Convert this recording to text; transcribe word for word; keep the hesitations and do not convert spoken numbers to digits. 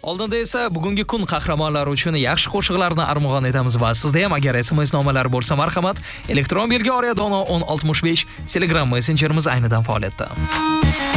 Oldinda esa bugungi kun qahramonlari uchun yaxshi qo'shiqlarni armag'on etamiz va sizda ham agar S M S nomalar bo'lsa marhamat, elektron belgi Oriyadona o'n oltmish besh Telegram messenjerimiz aynidan faoliyatda.